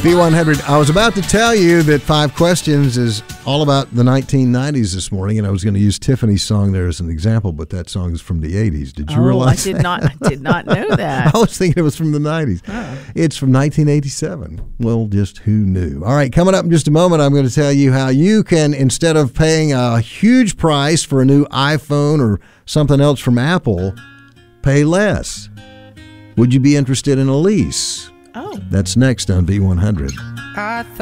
V100. I was about to tell you that 5 Questions is all about the 1990s this morning, and I was going to use Tiffany's song there as an example, but that song is from the 80s. Did you realize that? I did not know that. I was thinking it was from the 90s. Oh. It's from 1987. Well, just who knew? All right, coming up in just a moment, I'm going to tell you how you can, instead of paying a huge price for a new iPhone or something else from Apple, pay less. Would you be interested in a lease? Oh. That's next on V100.